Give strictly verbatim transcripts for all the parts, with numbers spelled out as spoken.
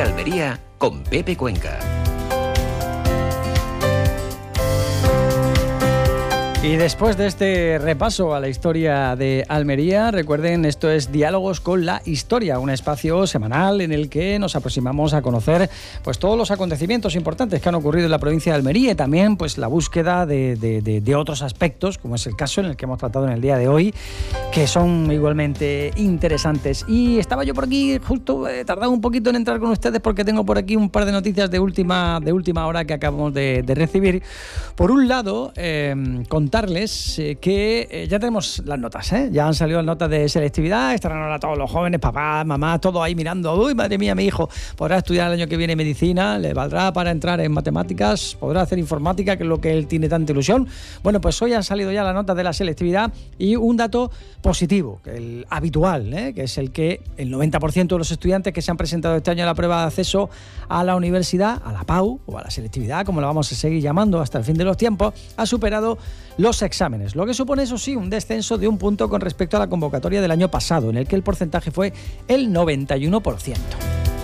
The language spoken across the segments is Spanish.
Almería con Pepe Cuenca. Y después de este repaso a la historia de Almería, recuerden, esto es Diálogos con la Historia, un espacio semanal en el que nos aproximamos a conocer pues todos los acontecimientos importantes que han ocurrido en la provincia de Almería y también pues la búsqueda de, de, de, de otros aspectos, como es el caso en el que hemos tratado en el día de hoy, que son igualmente interesantes. Y estaba yo por aquí, justo he tardado un poquito en entrar con ustedes porque tengo por aquí un par de noticias de última, de última hora que acabamos de, de recibir. Por un lado, eh, con Contarles eh, que eh, ya tenemos las notas, ¿eh? Ya han salido las notas de selectividad, estarán ahora todos los jóvenes, papás, mamás, todos ahí mirando, uy, madre mía, mi hijo podrá estudiar el año que viene medicina, le valdrá para entrar en matemáticas, podrá hacer informática, que es lo que él tiene tanta ilusión. Bueno, pues hoy han salido ya las notas de la selectividad y un dato positivo, el habitual, ¿eh? Que es el que el noventa por ciento de los estudiantes que se han presentado este año a la prueba de acceso a la universidad, a la P A U o a la selectividad, como la vamos a seguir llamando hasta el fin de los tiempos, ha superado los exámenes, lo que supone, eso sí, un descenso de un punto con respecto a la convocatoria del año pasado, en el que el porcentaje fue el noventa y uno por ciento.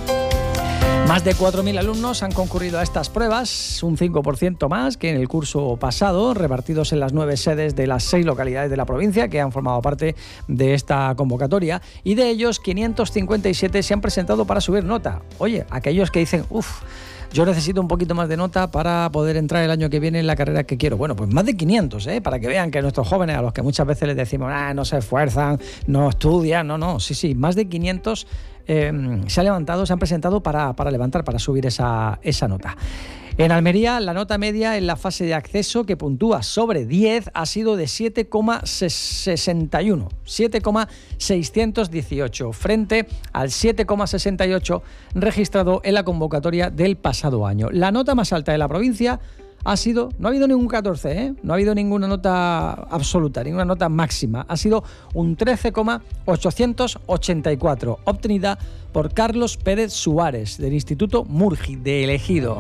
Más de cuatro mil alumnos han concurrido a estas pruebas, un cinco por ciento más que en el curso pasado, repartidos en las nueve sedes de las seis localidades de la provincia que han formado parte de esta convocatoria, y de ellos quinientos cincuenta y siete se han presentado para subir nota. Oye, aquellos que dicen, uff, yo necesito un poquito más de nota para poder entrar el año que viene en la carrera que quiero. Bueno, pues más de quinientos, ¿eh? Para que vean que nuestros jóvenes, a los que muchas veces les decimos, ah, no se esfuerzan, no estudian, no, no, sí, sí, más de quinientos eh, se han levantado, se han presentado para, para levantar, para subir esa, esa nota. En Almería, la nota media en la fase de acceso, que puntúa sobre diez, ha sido de siete coma sesenta y uno, siete coma seiscientos dieciocho, frente al siete coma sesenta y ocho registrado en la convocatoria del pasado año. La nota más alta de la provincia ha sido, no ha habido ningún catorce, ¿eh? No ha habido ninguna nota absoluta, ninguna nota máxima, ha sido un trece coma ochocientos ochenta y cuatro, obtenida por Carlos Pérez Suárez, del Instituto Murgi, de El Ejido.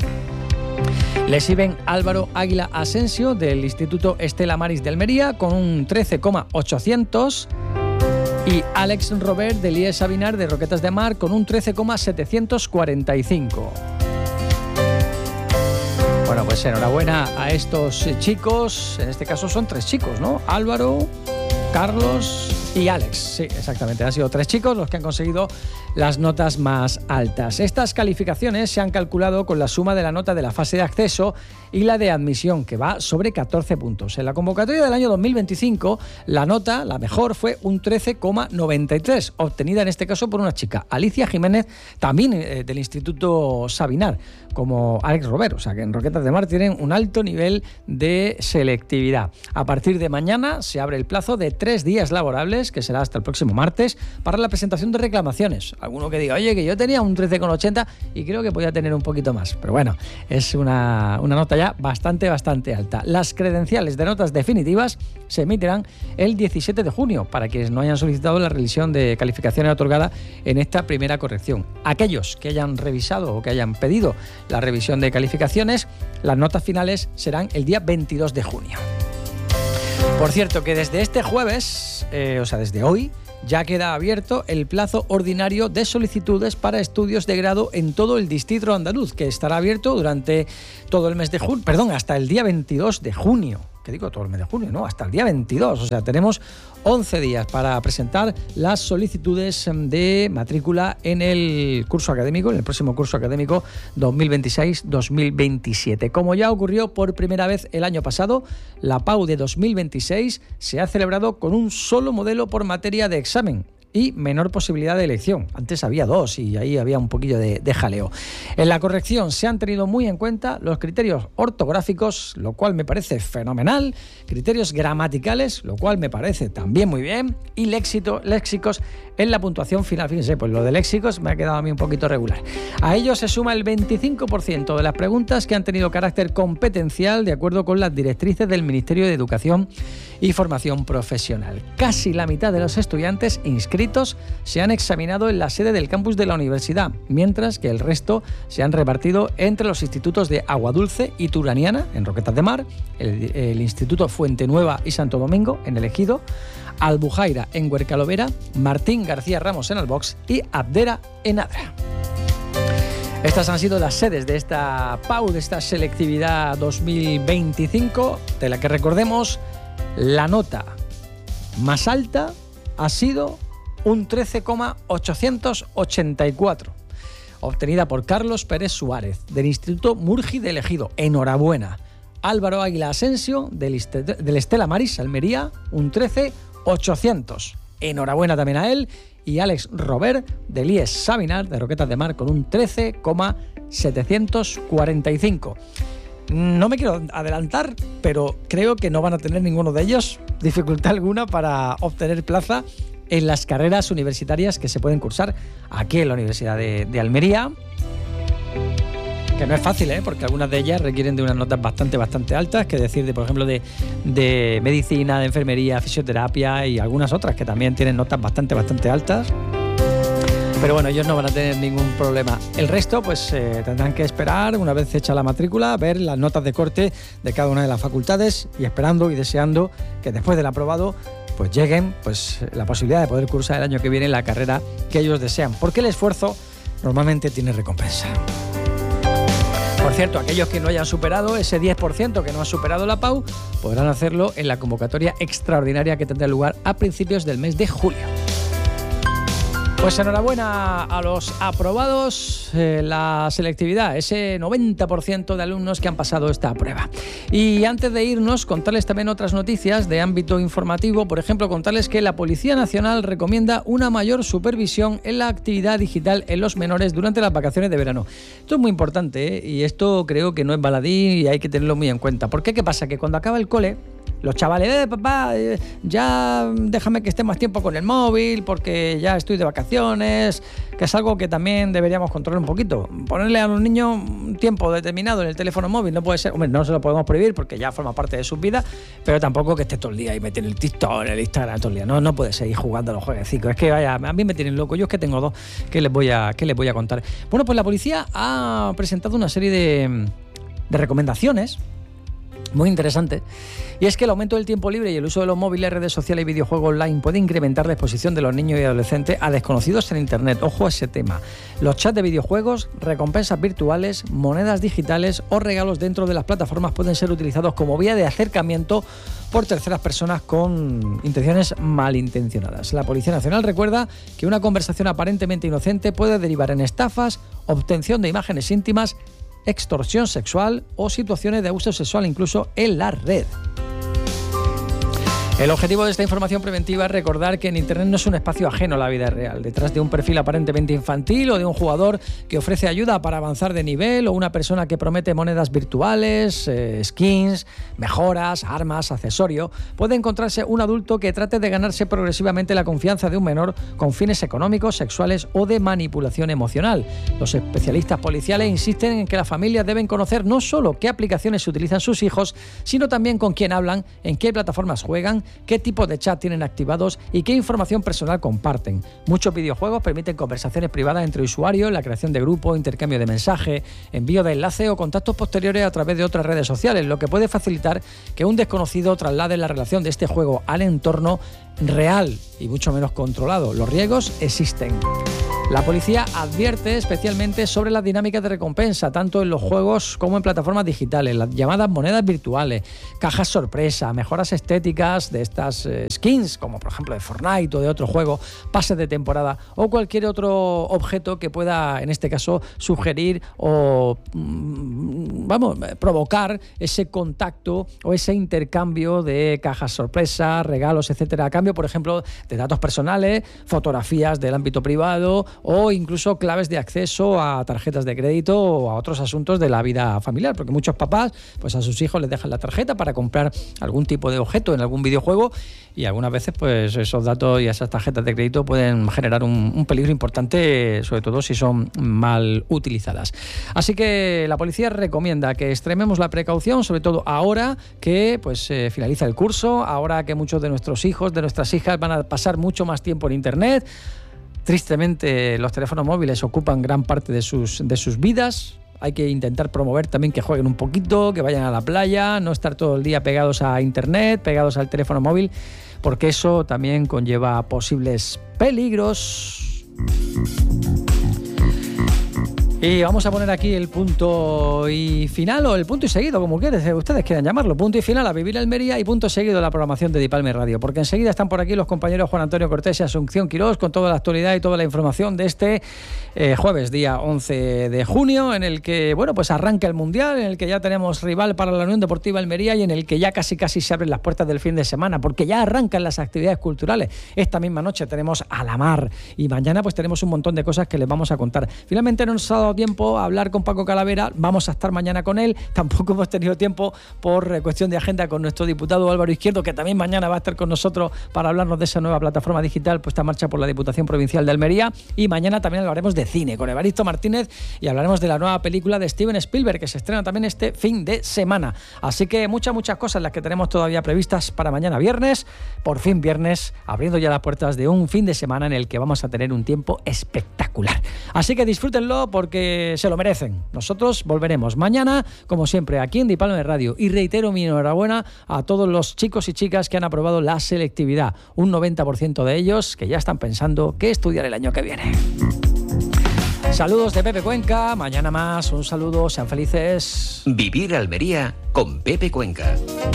Le siguen Álvaro Águila Asensio, del Instituto Estela Maris de Almería, con un trece coma ochocientos, y Alex Robert, del I E S Avinar de Roquetas de Mar, con un trece coma setecientos cuarenta y cinco. Bueno, pues enhorabuena a estos chicos, en este caso son tres chicos, ¿no? Álvaro, Carlos y Alex, sí, exactamente, han sido tres chicos los que han conseguido las notas más altas. Estas calificaciones se han calculado con la suma de la nota de la fase de acceso y la de admisión, que va sobre catorce puntos. En la convocatoria del año dos mil veinticinco, la nota, la mejor, fue un trece coma noventa y tres, obtenida en este caso por una chica, Alicia Jiménez, también eh, del Instituto Sabinar, como Alex Robert, o sea que en Roquetas de Mar tienen un alto nivel de selectividad. A partir de mañana se abre el plazo de tres días laborables, que será hasta el próximo martes, para la presentación de reclamaciones. Alguno que diga, oye, que yo tenía un trece coma ochenta y creo que podía tener un poquito más. Pero bueno, es una, una nota ya bastante, bastante alta. Las credenciales de notas definitivas se emitirán el diecisiete de junio para quienes no hayan solicitado la revisión de calificaciones otorgada en esta primera corrección. Aquellos que hayan revisado o que hayan pedido la revisión de calificaciones, las notas finales serán el día veintidós de junio. Por cierto, que desde este jueves, eh, o sea, desde hoy, ya queda abierto el plazo ordinario de solicitudes para estudios de grado en todo el distrito andaluz, que estará abierto durante todo el mes de junio, perdón, hasta el día veintidós de junio. ¿Qué digo? Todo el mes de junio, no, hasta el día veintidós. O sea, tenemos once días para presentar las solicitudes de matrícula en el curso académico, en el próximo curso académico dos mil veintiséis dos mil veintisiete. Como ya ocurrió por primera vez el año pasado, la P A U de dos mil veintiséis se ha celebrado con un solo modelo por materia de examen y menor posibilidad de elección. Antes había dos y ahí había un poquillo de, de jaleo. En la corrección se han tenido muy en cuenta los criterios ortográficos, lo cual me parece fenomenal, criterios gramaticales, lo cual me parece también muy bien, y léxico, léxicos en la puntuación final. Fíjense, pues lo de léxicos me ha quedado a mí un poquito regular. A ello se suma el veinticinco por ciento de las preguntas que han tenido carácter competencial de acuerdo con las directrices del Ministerio de Educación y Formación Profesional. Casi la mitad de los estudiantes inscritos se han examinado en la sede del campus de la universidad, mientras que el resto se han repartido entre los institutos de Aguadulce y Turaniana, en Roquetas de Mar, el, el Instituto Fuente Nueva y Santo Domingo, en El Ejido, Albujaira, en Huercalovera, Martín García Ramos, en Albox, y Abdera, en Adra. Estas han sido las sedes de esta P A U, de esta selectividad dos mil veinticinco, de la que recordemos la nota más alta ha sido un trece coma ochocientos ochenta y cuatro, obtenida por Carlos Pérez Suárez, del Instituto Murgi de Ejido. Enhorabuena. Álvaro Águila Asensio, del, del Estela Maris, Almería, un trece ochocientos. Enhorabuena también a él. Y Alex Robert, del I E S Sabinar, de Roquetas de Mar, con un trece coma setecientos cuarenta y cinco. No me quiero adelantar, pero creo que no van a tener ninguno de ellos dificultad alguna para obtener plaza en las carreras universitarias que se pueden cursar aquí en la Universidad de, de Almería, que no es fácil, ¿eh? Porque algunas de ellas requieren de unas notas bastante, bastante altas, que decir, de, por ejemplo, de, de medicina, de enfermería, fisioterapia y algunas otras que también tienen notas bastante, bastante altas. Pero bueno, ellos no van a tener ningún problema. El resto, pues eh, tendrán que esperar, una vez hecha la matrícula, ver las notas de corte de cada una de las facultades y esperando y deseando que después del aprobado pues lleguen pues la posibilidad de poder cursar el año que viene la carrera que ellos desean, porque el esfuerzo normalmente tiene recompensa. Por cierto, aquellos que no hayan superado ese diez por ciento que no ha superado la P A U podrán hacerlo en la convocatoria extraordinaria que tendrá lugar a principios del mes de julio. Pues enhorabuena a los aprobados, eh, la selectividad, ese noventa por ciento de alumnos que han pasado esta prueba. Y antes de irnos, contarles también otras noticias de ámbito informativo. Por ejemplo, contarles que la Policía Nacional recomienda una mayor supervisión en la actividad digital en los menores durante las vacaciones de verano. Esto es muy importante, ¿eh? Y esto creo que no es baladí y hay que tenerlo muy en cuenta. ¿Por qué? ¿Qué pasa? Que cuando acaba el cole, los chavales, eh, papá, eh, ya déjame que esté más tiempo con el móvil porque ya estoy de vacaciones, que es algo que también deberíamos controlar un poquito. Ponerle a los niños un tiempo determinado en el teléfono móvil no puede ser, hombre, no se lo podemos prohibir porque ya forma parte de sus vidas, pero tampoco que esté todo el día y metiendo el TikTok, el Instagram todo el día. No, no puede seguir jugando a los jueguecitos. Es que vaya, a mí me tienen loco. Yo es que tengo dos que les voy a, que les voy a contar. Bueno, pues la policía ha presentado una serie de, de recomendaciones muy interesante, y es que el aumento del tiempo libre y el uso de los móviles, redes sociales y videojuegos online puede incrementar la exposición de los niños y adolescentes a desconocidos en Internet. Ojo a ese tema. Los chats de videojuegos, recompensas virtuales, monedas digitales o regalos dentro de las plataformas pueden ser utilizados como vía de acercamiento por terceras personas con intenciones malintencionadas. La Policía Nacional recuerda que una conversación aparentemente inocente puede derivar en estafas, obtención de imágenes íntimas, extorsión sexual o situaciones de abuso sexual incluso en la red. El objetivo de esta información preventiva es recordar que en Internet no es un espacio ajeno a la vida real. Detrás de un perfil aparentemente infantil o de un jugador que ofrece ayuda para avanzar de nivel o una persona que promete monedas virtuales, eh, skins, mejoras, armas, accesorios, puede encontrarse un adulto que trate de ganarse progresivamente la confianza de un menor con fines económicos, sexuales o de manipulación emocional. Los especialistas policiales insisten en que las familias deben conocer no solo qué aplicaciones utilizan sus hijos, sino también con quién hablan, en qué plataformas juegan, qué tipo de chat tienen activados y qué información personal comparten. Muchos videojuegos permiten conversaciones privadas entre usuarios, la creación de grupos, intercambio de mensajes, envío de enlaces o contactos posteriores a través de otras redes sociales, lo que puede facilitar que un desconocido traslade la relación de este juego al entorno real y mucho menos controlado. Los riesgos existen. La policía advierte especialmente sobre las dinámicas de recompensa, tanto en los juegos como en plataformas digitales, las llamadas monedas virtuales, cajas sorpresa, mejoras estéticas de estas eh, skins, como por ejemplo de Fortnite o de otro juego, pases de temporada o cualquier otro objeto que pueda, en este caso, sugerir o, mm, vamos, provocar ese contacto o ese intercambio de cajas sorpresa, regalos, etcétera, a cambio, por ejemplo, de datos personales, fotografías del ámbito privado o incluso claves de acceso a tarjetas de crédito o a otros asuntos de la vida familiar, porque muchos papás pues a sus hijos les dejan la tarjeta para comprar algún tipo de objeto en algún videojuego y algunas veces pues esos datos y esas tarjetas de crédito pueden generar un, un peligro importante, sobre todo si son mal utilizadas. Así que la policía recomienda que extrememos la precaución, sobre todo ahora que pues eh, finaliza el curso, ahora que muchos de nuestros hijos, de nuestras hijas van a pasar mucho más tiempo en Internet. Tristemente, los teléfonos móviles ocupan gran parte de sus, de sus vidas. Hay que intentar promover también que jueguen un poquito, que vayan a la playa, no estar todo el día pegados a Internet, pegados al teléfono móvil, porque eso también conlleva posibles peligros. Y vamos a poner aquí el punto y final, o el punto y seguido, como quieres, ustedes quieran llamarlo, punto y final a Vivir Almería y punto seguido a la programación de Dipalme Radio, porque enseguida están por aquí los compañeros Juan Antonio Cortés y Asunción Quirós con toda la actualidad y toda la información de este eh, jueves, día once de junio, en el que, bueno, pues arranca el Mundial, en el que ya tenemos rival para la Unión Deportiva Almería y en el que ya casi casi se abren las puertas del fin de semana, porque ya arrancan las actividades culturales. Esta misma noche tenemos a la mar y mañana pues tenemos un montón de cosas que les vamos a contar. Finalmente no nos ha dado tiempo a hablar con Paco Calavera, vamos a estar mañana con él, tampoco hemos tenido tiempo por eh, cuestión de agenda con nuestro diputado Álvaro Izquierdo, que también mañana va a estar con nosotros para hablarnos de esa nueva plataforma digital puesta en marcha por la Diputación Provincial de Almería, y mañana también hablaremos de cine con Evaristo Martínez y hablaremos de la nueva película de Steven Spielberg que se estrena también este fin de semana. Así que muchas, muchas cosas las que tenemos todavía previstas para mañana viernes, por fin viernes, abriendo ya las puertas de un fin de semana en el que vamos a tener un tiempo espectacular. Así que disfrútenlo porque se lo merecen. Nosotros volveremos mañana, como siempre, aquí en Dipalme Radio. Y reitero mi enhorabuena a todos los chicos y chicas que han aprobado la selectividad. Un noventa por ciento de ellos que ya están pensando qué estudiar el año que viene. Saludos de Pepe Cuenca. Mañana más. Un saludo. Sean felices. Vivir Almería con Pepe Cuenca.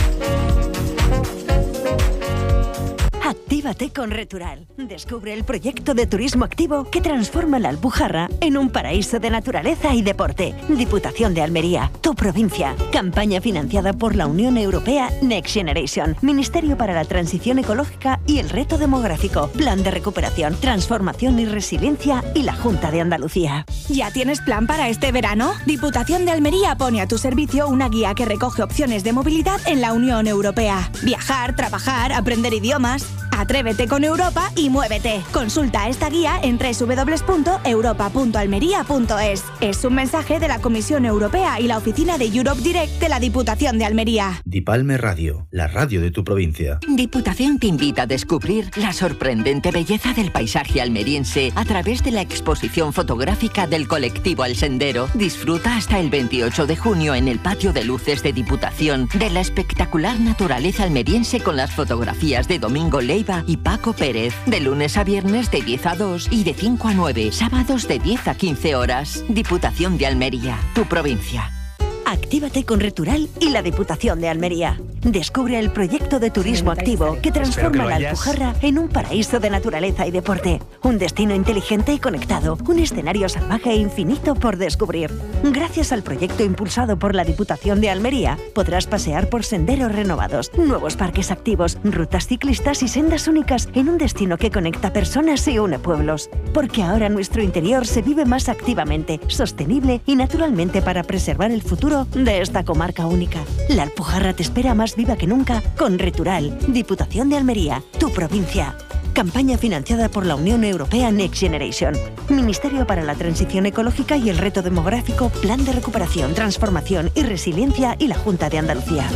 Actívate con Retural. Descubre el proyecto de turismo activo que transforma la Alpujarra en un paraíso de naturaleza y deporte. Diputación de Almería, tu provincia. Campaña financiada por la Unión Europea Next Generation, Ministerio para la Transición Ecológica y el Reto Demográfico, Plan de Recuperación, Transformación y Resiliencia y la Junta de Andalucía. ¿Ya tienes plan para este verano? Diputación de Almería pone a tu servicio una guía que recoge opciones de movilidad en la Unión Europea. Viajar, trabajar, aprender idiomas. Atrévete con Europa y muévete. Consulta esta guía en doble u doble u doble u punto europa punto almería punto es. Es un mensaje de la Comisión Europea y la oficina de Europe Direct de la Diputación de Almería. Dipalme Radio, la radio de tu provincia. Diputación te invita a descubrir la sorprendente belleza del paisaje almeriense a través de la exposición fotográfica del colectivo El Sendero. Disfruta hasta el veintiocho de junio en el patio de luces de Diputación de la espectacular naturaleza almeriense con las fotografías de Domingo Leiva y Paco Pérez, de lunes a viernes de diez a dos y de cinco a nueve, sábados de diez a quince horas. Diputación de Almería, tu provincia. Actívate con Retural y la Diputación de Almería. Descubre el proyecto de turismo activo que transforma la Alpujarra en un paraíso de naturaleza y deporte. Un destino inteligente y conectado. Un escenario salvaje e infinito por descubrir. Gracias al proyecto impulsado por la Diputación de Almería, podrás pasear por senderos renovados, nuevos parques activos, rutas ciclistas y sendas únicas en un destino que conecta personas y une pueblos. Porque ahora nuestro interior se vive más activamente, sostenible y naturalmente para preservar el futuro de esta comarca única. La Alpujarra te espera más viva que nunca con Retural. Diputación de Almería, tu provincia. Campaña financiada por la Unión Europea Next Generation, Ministerio para la Transición Ecológica y el Reto Demográfico, Plan de Recuperación, Transformación y Resiliencia y la Junta de Andalucía.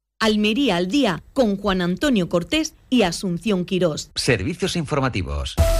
Almería al día con Juan Antonio Cortés y Asunción Quirós. Servicios informativos.